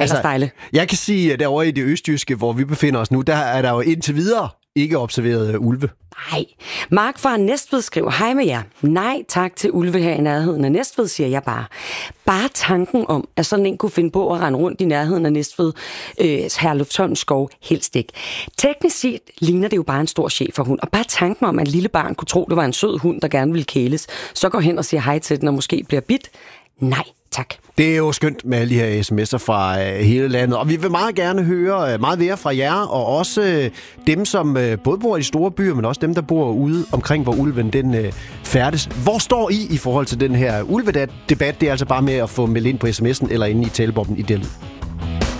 Ejderstejle. Jeg kan sige, at derovre i det østjyske, hvor vi befinder os nu, der er der jo indtil videre ikke observeret ulve. Nej. Mark fra Næstved skriver, hej med jer. Nej tak til ulve her i nærheden af Næstved, siger jeg bare. Bare tanken om, at sådan en kunne finde på at rende rundt i nærheden af Næstved, Herlufsholm skov, helst ikke. Teknisk set ligner det jo bare en stor cheferhund, og bare tanken om, at en lille barn kunne tro, det var en sød hund, der gerne ville kæles, så går hen og siger hej til den, og måske bliver bidt. Nej, tak. Det er jo skønt med alle de her sms'er fra hele landet, og vi vil meget gerne høre meget mere fra jer, og også dem, som både bor i de store byer, men også dem, der bor ude omkring, hvor ulven den færdes. Hvor står I forhold til den her ulvedebat? Det er altså bare med at få meldt ind på sms'en eller inde i talebobben i Dell.